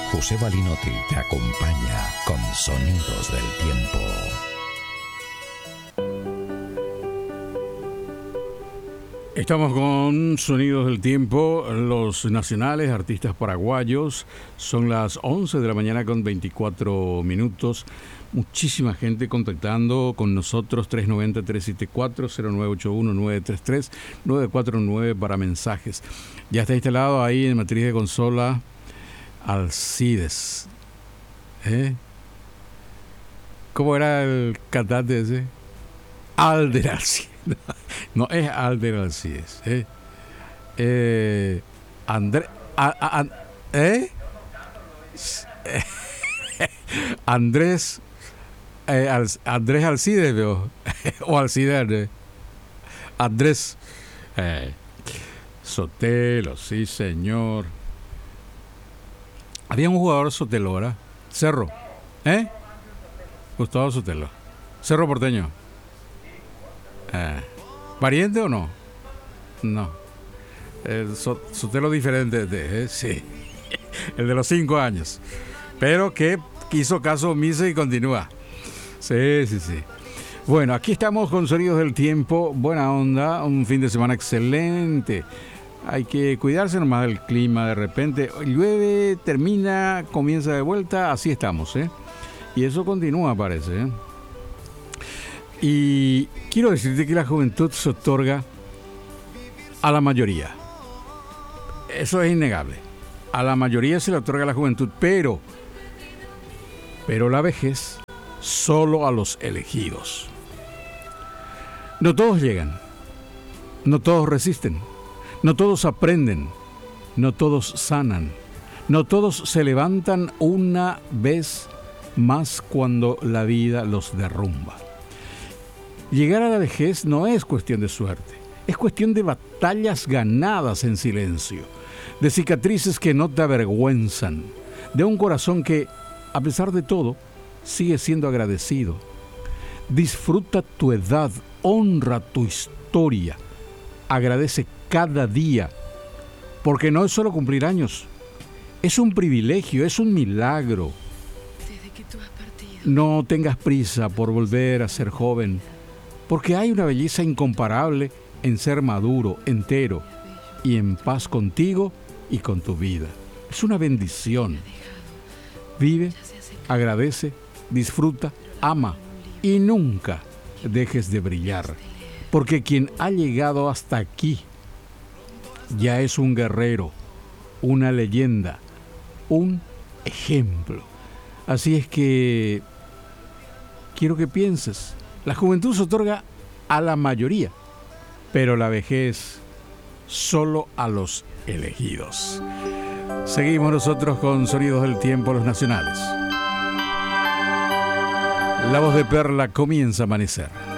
José Balinotti te acompaña con Sonidos del Tiempo. Estamos con Sonidos del Tiempo, los nacionales, artistas paraguayos. Son las 11 de la mañana con 24 minutos. Muchísima gente contactando con nosotros, 390-374-0981-933-949 para mensajes. Ya está instalado ahí en matriz de consola Alcides. ¿Cómo era el cantante ese? Alder Alcides. No es Alder Alcides. Andrés Alcides, veo. O Alcides. Andrés Sotelo, sí, señor. Había un jugador Sotelo, ¿verdad? Cerro. Gustavo Sotelo. Cerro Porteño. ¿Pariente o no? No. El Sotelo diferente, sí. El de los 5 años. Pero que hizo caso omiso y continúa. Sí. Bueno, aquí estamos con Sonidos del Tiempo. Buena onda, un fin de semana excelente. Hay que cuidarse nomás del clima. De repente llueve, termina, comienza de vuelta. Así estamos, Y eso continúa, parece, Y quiero decirte que la juventud se otorga a la mayoría. Eso es innegable. A la mayoría se le otorga la juventud, pero la vejez solo a los elegidos. No todos llegan, no todos resisten, no todos aprenden, no todos sanan, no todos se levantan una vez más cuando la vida los derrumba. Llegar a la vejez no es cuestión de suerte, es cuestión de batallas ganadas en silencio, de cicatrices que no te avergüenzan, de un corazón que, a pesar de todo, sigue siendo agradecido. Disfruta tu edad, honra tu historia, agradece cada día, porque no es solo cumplir años, es un privilegio, es un milagro. No tengas prisa por volver a ser joven, porque hay una belleza incomparable en ser maduro, entero y en paz contigo y con tu vida. Es una bendición. Vive, agradece, disfruta, ama y nunca dejes de brillar, porque quien ha llegado hasta aquí ya es un guerrero, una leyenda, un ejemplo. Así es que quiero que pienses, la juventud se otorga a la mayoría, pero la vejez solo a los elegidos. Seguimos nosotros con Sonidos del Tiempo, los nacionales. La voz de Perla comienza a amanecer.